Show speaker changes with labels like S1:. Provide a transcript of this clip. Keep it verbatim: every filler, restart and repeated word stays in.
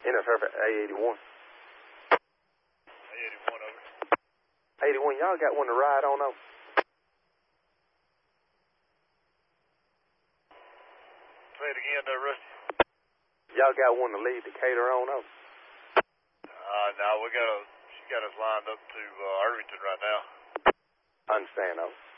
S1: N F Fairfax, A eighty-one.
S2: A eighty-one, over.
S1: eighty-one, y'all got one to ride on over?
S2: Say it again there, Rusty.
S1: Y'all got one to lead Decatur on over?
S2: Uh, no, we got a, she got us lined up to uh, Irvington right now.
S1: Understand, over.